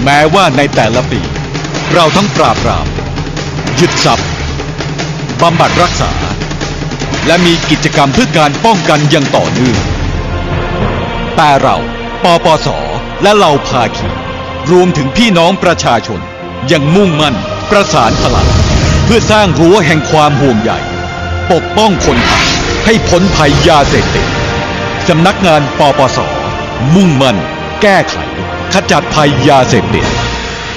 แม้ว่าในแต่ละปีเราทั้งปราบปรามยึดทรัพย์บำบัดรักษาและมีกิจกรรมเพื่อการป้องกันอย่างต่อเนื่องแต่เราปปส.และเหล่าภาคีรวมถึงพี่น้องประชาชนยังมุ่งมั่นประสานพลังเพื่อสร้างรั้วแห่งความห่วงใยปกป้องคนไทยให้พ้นภัยยาเสพติดสำนักงานปปส.มุ่งมั่นแก้ไขขจัดภัยยาเสพติด